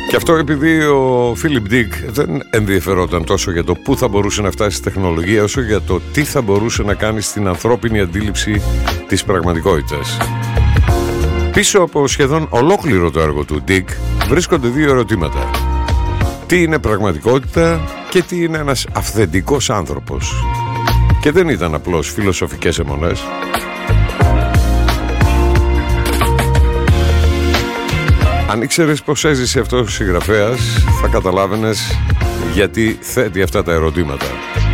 Και αυτό επειδή ο Φίλιπ Ντικ δεν ενδιαφερόταν τόσο για το πού θα μπορούσε να φτάσει η τεχνολογία, όσο για το τι θα μπορούσε να κάνει στην ανθρώπινη αντίληψη της πραγματικότητας. Πίσω από σχεδόν ολόκληρο το έργο του Ντικ βρίσκονται δύο ερωτήματα. Τι είναι πραγματικότητα και τι είναι ένας αυθεντικός άνθρωπος. Και δεν ήταν απλώς φιλοσοφικές αιμονές. Αν ήξερες πως έζησε αυτός ο συγγραφέας, θα καταλάβαινες γιατί θέτει αυτά τα ερωτήματα.